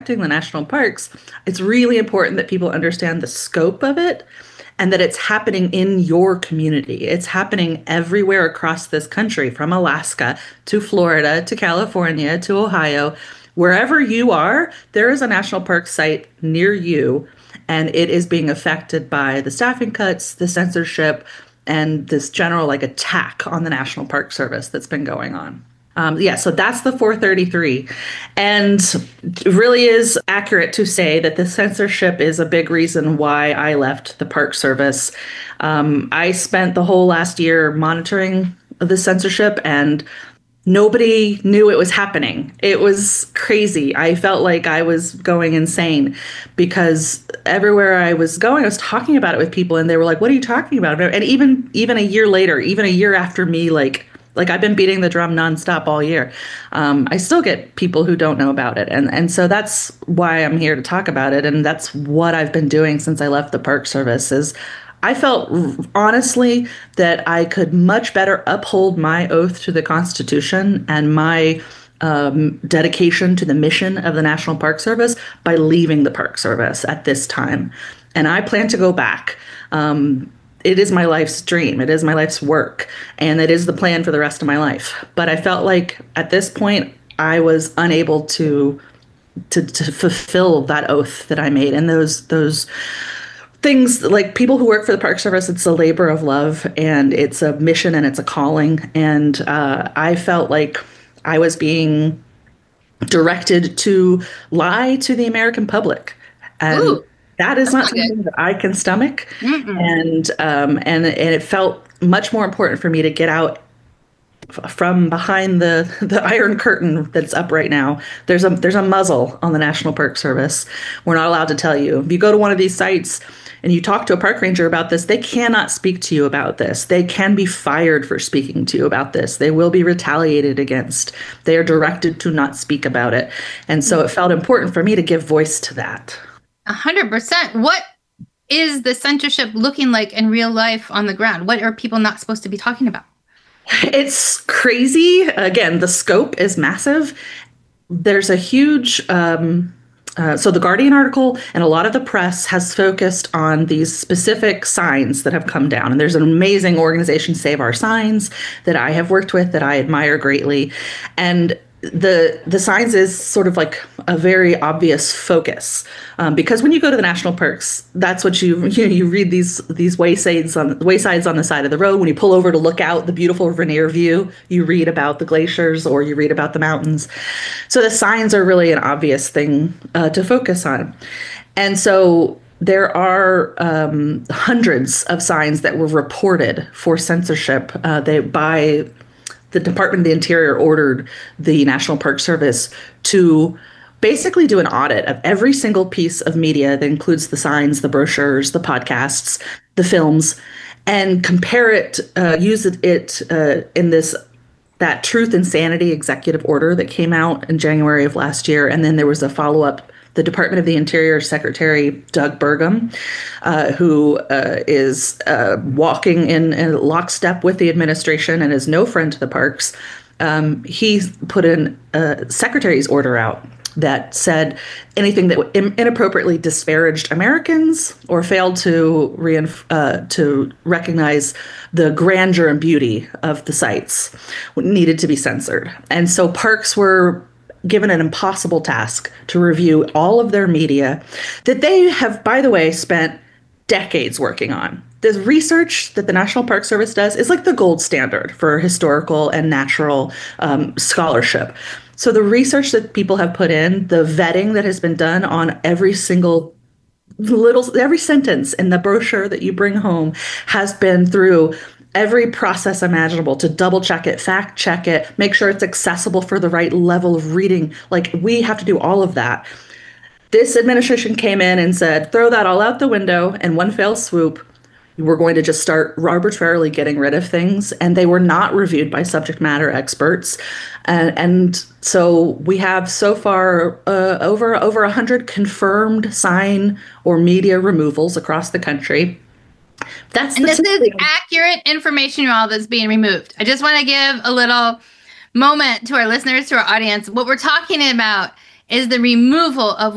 protecting the national parks, it's really important that people understand the scope of it and that it's happening in your community. It's happening everywhere across this country, from Alaska to Florida to California to Ohio. Wherever you are, there is a national park site near you, and it is being affected by the staffing cuts, the censorship, and this general like attack on the National Park Service that's been going on. So that's the 433. And it really is accurate to say that the censorship is a big reason why I left the Park Service. I spent the whole last year monitoring the censorship, and nobody knew it was happening. It was crazy. I felt like I was going insane because everywhere I was going, I was talking about it with people, and they were like, "What are you talking about?" And even a year later, even a year after me, like I've been beating the drum nonstop all year. I still get people who don't know about it. And so that's why I'm here to talk about it. And that's what I've been doing since I left the Park Service. Is I felt honestly that I could much better uphold my oath to the Constitution and my dedication to the mission of the National Park Service by leaving the Park Service at this time. And I plan to go back. It is my life's dream. It is my life's work. And it is the plan for the rest of my life. But I felt like at this point, I was unable to fulfill that oath that I made. And those things, like people who work for the Park Service, it's a labor of love, and it's a mission, and it's a calling. And I felt like I was being directed to lie to the American public. And Ooh. That is not something that I can stomach. And it felt much more important for me to get out from behind the iron curtain that's up right now. There's a muzzle on the National Park Service. We're not allowed to tell you. If you go to one of these sites and you talk to a park ranger about this, they cannot speak to you about this. They can be fired for speaking to you about this. They will be retaliated against. They are directed to not speak about it. And so it felt important for me to give voice to that. 100%. What is the censorship looking like in real life on the ground? What are people not supposed to be talking about? It's crazy. Again, the scope is massive. There's a huge, so the Guardian article and a lot of the press has focused on these specific signs that have come down. And there's an amazing organization, Save Our Signs, that I have worked with that I admire greatly. And the signs is sort of like a very obvious focus, because when you go to the national parks, that's what you read these waysides on the side of the road. When you pull over to look out the beautiful Rainier view, you read about the glaciers or you read about the mountains. So the signs are really an obvious thing to focus on. And so there are hundreds of signs that were reported for censorship. The Department of the Interior ordered the National Park Service to basically do an audit of every single piece of media that includes the signs, the brochures, the podcasts, the films, and compare it, use it in that Truth and Sanity executive order that came out in January of last year. And then there was a follow-up. The Department of the Interior Secretary, Doug Burgum, who is walking in lockstep with the administration and is no friend to the parks, he put in a secretary's order out that said anything that inappropriately disparaged Americans or failed to recognize the grandeur and beauty of the sites needed to be censored. And so parks were given an impossible task to review all of their media that they have, by the way, spent decades working on. The research that the National Park Service does is like the gold standard for historical and natural scholarship. So the research that people have put in, the vetting that has been done on every sentence in the brochure that you bring home has been through every process imaginable to double check it, fact check it, make sure it's accessible for the right level of reading. Like, we have to do all of that. This administration came in and said, throw that all out the window in one fell swoop. We're going to just start arbitrarily getting rid of things. And they were not reviewed by subject matter experts. And so we have so far over 100 confirmed sign or media removals across the country. This is accurate information, y'all, that's being removed. I just want to give a little moment to our listeners, to our audience. What we're talking about is the removal of